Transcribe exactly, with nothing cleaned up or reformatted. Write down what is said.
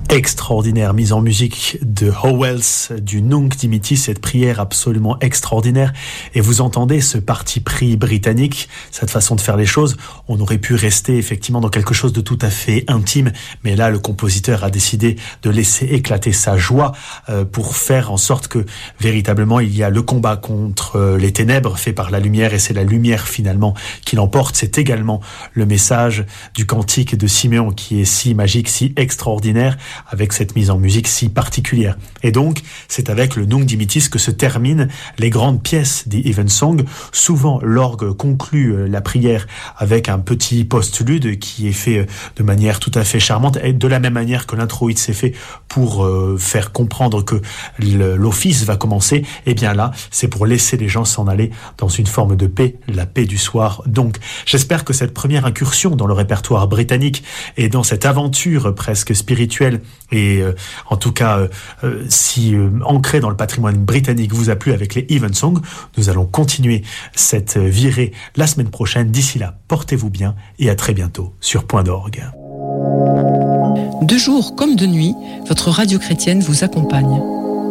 Extraordinaire mise en musique de Howells, du Nunc Dimittis, cette prière absolument extraordinaire. Et vous entendez ce parti pris britannique, cette façon de faire les choses. On aurait pu rester effectivement dans quelque chose de tout à fait intime, mais là le compositeur a décidé de laisser éclater sa joie euh, pour faire en sorte que véritablement il y a le combat contre euh, les ténèbres fait par la lumière, et c'est la lumière finalement qui l'emporte. C'est également le message du cantique de Siméon qui est si magique, si extraordinaire, avec cette mise en musique si particulière. Et donc, c'est avec le Nunc Dimittis que se terminent les grandes pièces des Evensong. Souvent, l'orgue conclut la prière avec un petit postlude qui est fait de manière tout à fait charmante, et de la même manière que l'introïde s'est fait pour euh, faire comprendre que l'office va commencer. Et bien là, c'est pour laisser les gens s'en aller dans une forme de paix, la paix du soir. Donc, j'espère que cette première incursion dans le répertoire britannique et dans cette aventure presque spirituelle et euh, en tout cas euh, euh, si euh, ancrée dans le patrimoine britannique vous a plu avec les Evensong. Nous allons continuer cette virée la semaine prochaine. D'ici là, portez-vous bien et à très bientôt sur Point d'Orgue. De jour comme de nuit, votre radio chrétienne vous accompagne.